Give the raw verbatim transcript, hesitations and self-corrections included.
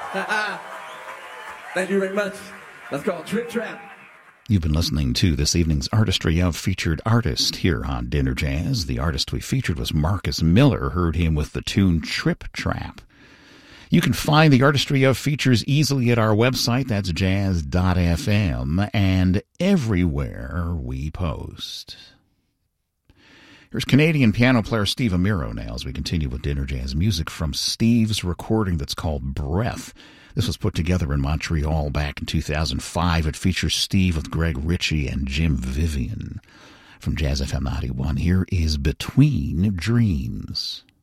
Thank you very much. That's called Trick Trap. You've been listening to this evening's Artistry of Featured Artist here on Dinner Jazz. The artist we featured was Marcus Miller. Heard him with the tune Trip Trap. You can find the Artistry of Features easily at our website. That's jazz dot f m, and everywhere we post. Here's Canadian piano player Steve Amiro now as we continue with Dinner Jazz music from Steve's recording that's called Breath. This was put together in Montreal back in two thousand five. It features Steve with Greg Ritchie and Jim Vivian. From Jazz F M ninety-one, here is Between Dreams.